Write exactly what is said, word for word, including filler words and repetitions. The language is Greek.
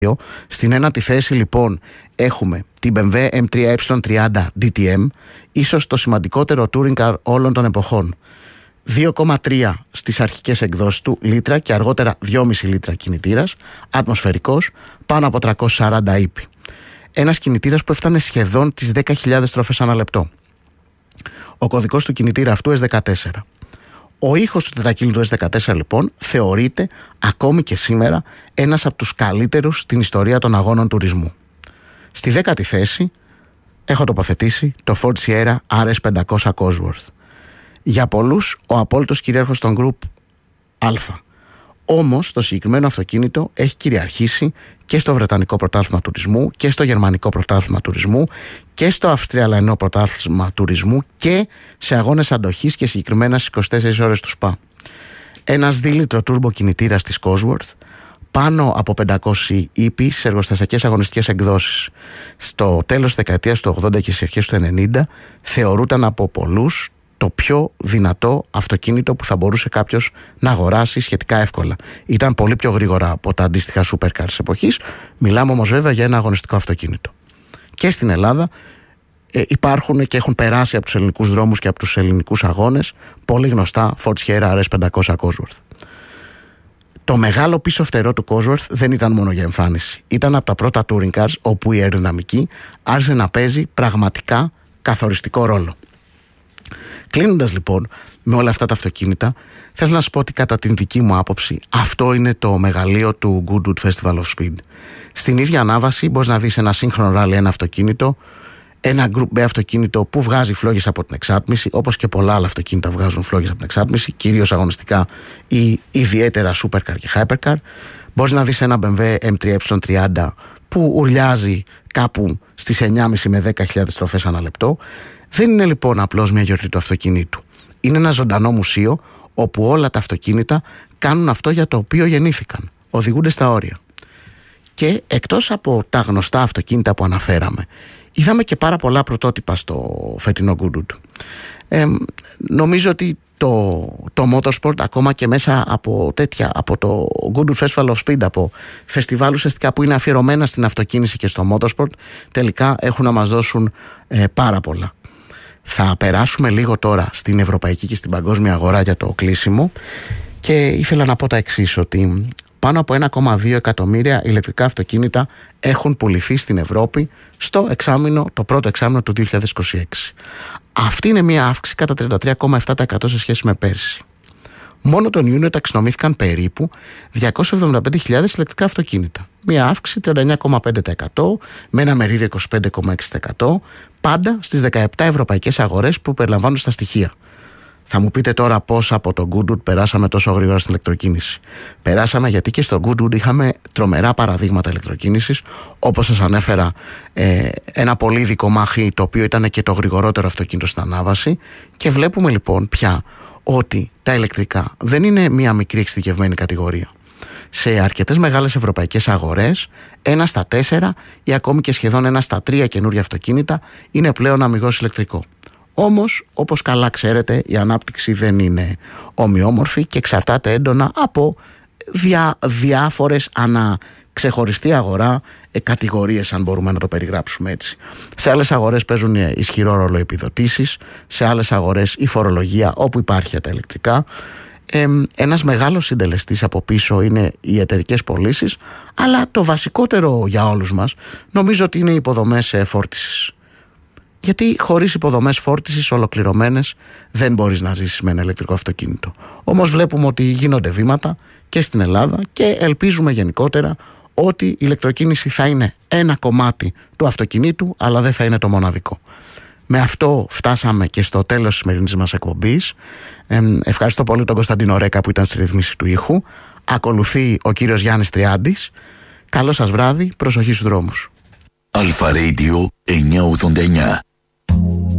Στην ένατη θέση λοιπόν έχουμε την μπι εμ ντάμπλιου εμ θρι ε τριάντα ντι τι εμ, ίσως το σημαντικότερο touring car όλων των εποχών. δύο κόμμα τρία στις αρχικές εκδόσεις του λίτρα και αργότερα δυόμισι λίτρα κινητήρας, ατμοσφαιρικός, πάνω από τριακόσιες σαράντα ύπη. Ένας κινητήρας που έφτανε σχεδόν τις δέκα χιλιάδες στροφές ανά λεπτό. Ο κωδικός του κινητήρα αυτού ες δεκατέσσερα. Ο ήχος του τετρακύλινδρου ες δεκατέσσερα λοιπόν θεωρείται ακόμη και σήμερα ένας από τους καλύτερους στην ιστορία των αγώνων τουρισμού. Στη δέκατη θέση έχω τοποθετήσει το Ford Sierra αρ ες πεντακόσια Cosworth. Για πολλούς ο απόλυτος κυρίαρχος των Group Α. Όμως το συγκεκριμένο αυτοκίνητο έχει κυριαρχήσει και στο Βρετανικό Πρωτάθλημα Τουρισμού και στο Γερμανικό Πρωτάθλημα Τουρισμού και στο Αυστραλιανό Πρωτάθλημα Τουρισμού και σε αγώνες αντοχής και συγκεκριμένα στις είκοσι τέσσερις ώρες του ΣΠΑ. Ένας δίλιτρο τούρμπο κινητήρας της Cosworth, πάνω από πεντακόσιες ύπη στις εργοστασιακές αγωνιστικές εκδόσεις. Στο τέλος της δεκαετίας του ογδόντα και στις αρχές του ενενήντα θεωρούταν από πολλούς το πιο δυνατό αυτοκίνητο που θα μπορούσε κάποιος να αγοράσει σχετικά εύκολα. Ήταν πολύ πιο γρήγορα από τα αντίστοιχα supercars της εποχής. Μιλάμε όμως βέβαια για ένα αγωνιστικό αυτοκίνητο. Και στην Ελλάδα ε, υπάρχουν και έχουν περάσει από τους ελληνικούς δρόμους και από τους ελληνικούς αγώνες πολύ γνωστά Ford Sierra αρ ες πεντακόσια Cosworth. Το μεγάλο πίσω φτερό του Cosworth δεν ήταν μόνο για εμφάνιση. Ήταν από τα πρώτα touring cars όπου η αεροδυναμική άρχισε να παίζει πραγματικά καθοριστικό ρόλο. Κλείνοντας λοιπόν με όλα αυτά τα αυτοκίνητα, θέλω να σου πω ότι κατά την δική μου άποψη αυτό είναι το μεγαλείο του Goodwood Festival of Speed. Στην ίδια ανάβαση μπορείς να δεις ένα σύγχρονο ράλι, ένα αυτοκίνητο, ένα Group B αυτοκίνητο που βγάζει φλόγες από την εξάτμιση, όπως και πολλά άλλα αυτοκίνητα βγάζουν φλόγες από την εξάτμιση, κυρίως αγωνιστικά ή ιδιαίτερα supercar και hypercar. Μπορείς να δεις ένα μπι εμ ντάμπλιου εμ θρι ε τριάντα που ουρλιάζει κάπου στις εννιά και μισή με δέκα χιλιάδες στροφές ανά λεπτό. Δεν είναι λοιπόν απλώς μια γιορτή του αυτοκινήτου. Είναι ένα ζωντανό μουσείο όπου όλα τα αυτοκίνητα κάνουν αυτό για το οποίο γεννήθηκαν. Οδηγούνται στα όρια. Και εκτός από τα γνωστά αυτοκίνητα που αναφέραμε, είδαμε και πάρα πολλά πρωτότυπα στο φετινό Goodwood. Ε, νομίζω ότι το, το Motorsport, ακόμα και μέσα από τέτοια, από το Goodwood Festival of Speed, από φεστιβάλ ουσιαστικά που είναι αφιερωμένα στην αυτοκίνηση και στο Motorsport, τελικά έχουν να μας δώσουν ε, πάρα πολλά. Θα περάσουμε λίγο τώρα στην ευρωπαϊκή και στην παγκόσμια αγορά για το κλείσιμο και ήθελα να πω τα εξής, ότι πάνω από ένα κόμμα δύο εκατομμύρια ηλεκτρικά αυτοκίνητα έχουν πουληθεί στην Ευρώπη στο εξάμηνο, το πρώτο εξάμηνο του δύο χιλιάδες είκοσι έξι. Αυτή είναι μια αύξηση κατά τριάντα τρία κόμμα επτά τοις εκατό σε σχέση με πέρσι. Μόνο τον Ιούνιο ταξινομήθηκαν περίπου διακόσιες εβδομήντα πέντε χιλιάδες ηλεκτρικά αυτοκίνητα. Μια αύξηση τριάντα εννιά κόμμα πέντε τοις εκατό με ένα μερίδιο είκοσι πέντε κόμμα έξι τοις εκατό, πάντα στις δεκαεπτά ευρωπαϊκές αγορές που περιλαμβάνουν στα στοιχεία. Θα μου πείτε τώρα πώς από το Goodwood περάσαμε τόσο γρήγορα στην ηλεκτροκίνηση. Περάσαμε γιατί και στο Goodwood είχαμε τρομερά παραδείγματα ηλεκτροκίνησης, όπως σας ανέφερα ε, ένα πολύ ειδικό μάχη το οποίο ήταν και το γρηγορότερο αυτοκίνητο στην ανάβαση, και βλέπουμε λοιπόν πια ότι τα ηλεκτρικά δεν είναι μια μικρή εξειδικευμένη κατηγορία. Σε αρκετές μεγάλες ευρωπαϊκές αγορές, ένα στα τέσσερα ή ακόμη και σχεδόν ένα στα τρία καινούργια αυτοκίνητα είναι πλέον αμιγώς ηλεκτρικό. Όμως, όπως καλά ξέρετε, η ανάπτυξη δεν είναι ομοιόμορφη και εξαρτάται έντονα από διά, διάφορες ανα ξεχωριστή αγορά ε, κατηγορίες, αν μπορούμε να το περιγράψουμε έτσι. Σε άλλες αγορές παίζουν ισχυρό ρόλο οι επιδοτήσεις, σε άλλες αγορές η φορολογία όπου υπάρχει για τα ηλεκτρικά. Ε, ένας μεγάλος συντελεστής από πίσω είναι οι εταιρικές πωλήσεις, αλλά το βασικότερο για όλους μας νομίζω ότι είναι οι υποδομές φόρτισης. Γιατί χωρίς υποδομές φόρτισης ολοκληρωμένες δεν μπορείς να ζήσεις με ένα ηλεκτρικό αυτοκίνητο. Όμως βλέπουμε ότι γίνονται βήματα και στην Ελλάδα και ελπίζουμε γενικότερα ότι η ηλεκτροκίνηση θα είναι ένα κομμάτι του αυτοκινήτου, αλλά δεν θα είναι το μοναδικό. Με αυτό φτάσαμε και στο τέλος της σημερινής μας εκπομπής. Ε, ευχαριστώ πολύ τον Κωνσταντίνο Ρέκα που ήταν στη ρυθμίση του ήχου. Ακολουθεί ο κύριος Γιάννης Τριάντης. Καλό σας βράδυ, προσοχή στους δρόμους. Αλφα Radio εννιακόσια ογδόντα εννιά.